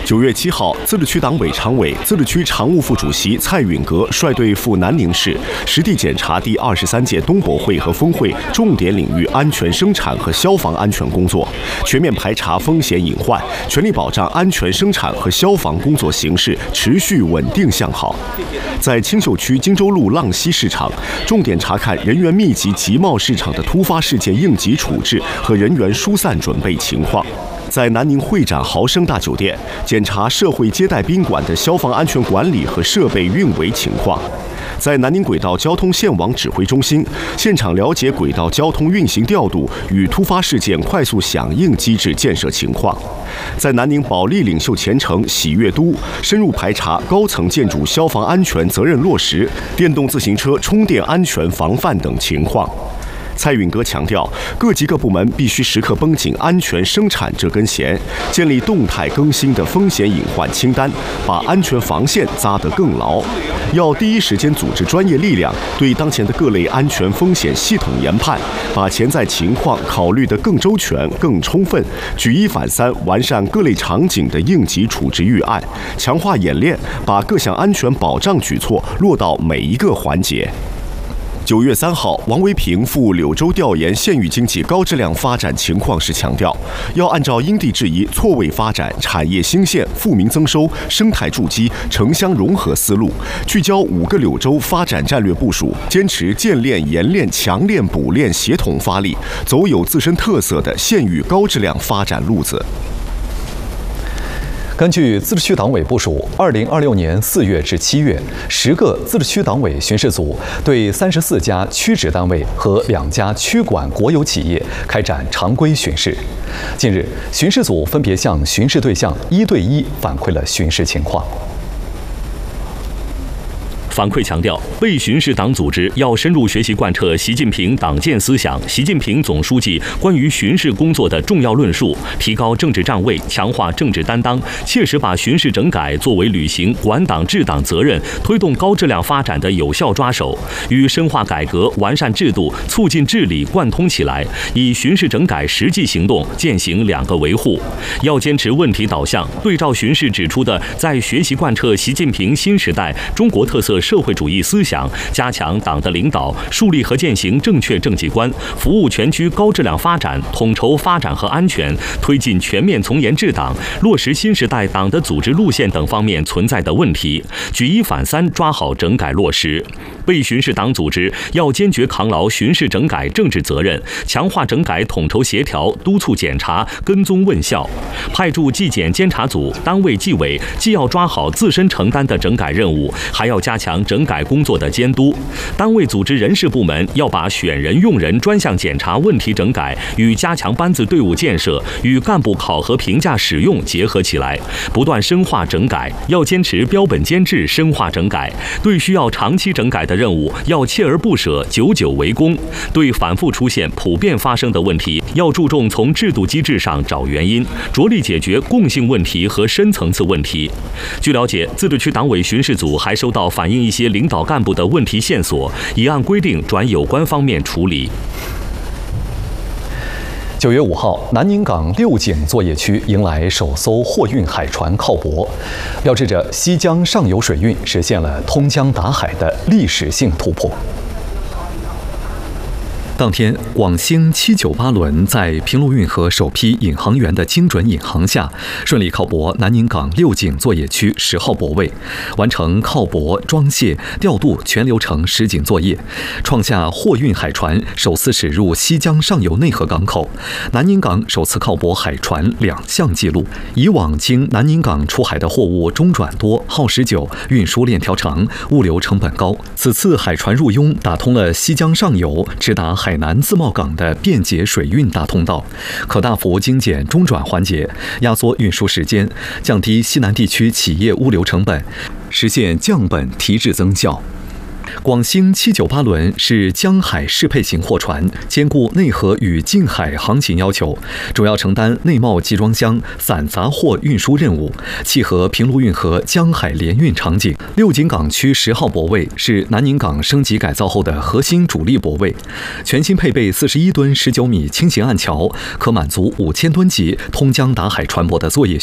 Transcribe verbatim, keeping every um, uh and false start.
九月七号，自治区党委常委、自治区常务副主席蔡允革率队赴南宁市，实地检查第二十三届东博会和峰会重点领域安全生产和消防安全工作，全面排查风险隐患，全力保障安全生产和消防工作形势持续稳定向好。在青秀区荆州路浪溪市场，重点查看人员密集集贸市场的突发事件应急处置和人员疏散准备情况。在南宁会展豪生大酒店检查社会接待宾馆的消防安全管理和设备运维情况。在南宁轨道交通线网指挥中心现场了解轨道交通运行调度与突发事件快速响应机制建设情况。在南宁保利领袖前程喜悦都深入排查高层建筑消防安全责任落实、电动自行车充电安全防范等情况。蔡允革强调，各级各部门必须时刻绷紧安全生产这根弦，建立动态更新的风险隐患清单，把安全防线扎得更牢。要第一时间组织专业力量对当前的各类安全风险系统研判，把潜在情况考虑得更周全、更充分，举一反三，完善各类场景的应急处置预案，强化演练，把各项安全保障举措落到每一个环节。九月三号，王维平赴柳州调研县域经济高质量发展情况时强调，要按照因地制宜、错位发展、产业兴县、富民增收、生态筑基、城乡融合思路，聚焦五个柳州发展战略部署，坚持建练、研练、强练、补练协同发力，走有自身特色的县域高质量发展路子。 根据自治区党委部署，二零二六年四月至七月，十个自治区党委巡视组对三十四家区直单位和两家区管国有企业开展常规巡视。近日，巡视组分别向巡视对象一对一反馈了巡视情况。 反馈强调，被巡视党组织要深入学习贯彻习近平党建思想、习近平总书记关于巡视工作的重要论述，提高政治站位，强化政治担当，切实把巡视整改作为履行管党治党责任、推动高质量发展的有效抓手，与深化改革、完善制度、促进治理贯通起来，以巡视整改实际行动践行两个维护。要坚持问题导向，对照巡视指出的，在学习贯彻习近平新时代中国特色社会主义思想，加强党的领导，树立和践行正确政绩观，服务全区高质量发展，统筹发展和安全，推进全面从严治党，落实新时代党的组织路线等方面存在的问题，举一反三，抓好整改落实。被巡视党组织要坚决扛牢巡视整改政治责任，强化整改统筹协调、督促检查、跟踪问效。派驻纪检监察组、单位纪委既要抓好自身承担的整改任务，还要加强整改工作的监督。单位组织人事部门要把选人用人专项检查问题整改与加强班子队伍建设、与干部考核评价使用结合起来，不断深化整改。要坚持标本兼治，深化整改。对需要长期整改的任务，要锲而不舍，久久为功。对反复出现、普遍发生的问题，要注重从制度机制上找原因，着力解决共性问题和深层次问题。据了解，自治区党委巡视组还收到反映一些领导干部的问题线索，已按规定转有关方面处理。 九月五号，南宁港六井作业区迎来首艘货运海船靠泊，标志着西江上游水运实现了通江达海的历史性突破。当天，广兴七九八轮在平陆运河首批引航员的精准引航下，顺利靠泊南宁港六井作业区十号泊位，完成靠泊、装卸、调度全流程实景作业，创下货运海船首次驶入西江上游内河港口、南宁港首次靠泊海船两项纪录。以往经南宁港出海的货物中转多、耗时久、运输链条长、物流成本高，此次海船入拥，打通了西江上游直达海南自贸港的便捷水运大通道，可大幅精简中转环节，压缩运输时间，降低西南地区企业物流成本，实现降本提质增效。广兴七九八轮是江海适配型货船，兼顾内河与近海航行要求，主要承担内贸集装箱、散杂货运输任务，契合平陆运河江海联运场景。六井港区十号泊位是南宁港升级改造后的核心主力泊位，全新配备四十一吨十九米轻型岸桥，可满足五千吨级通江达海船舶的作业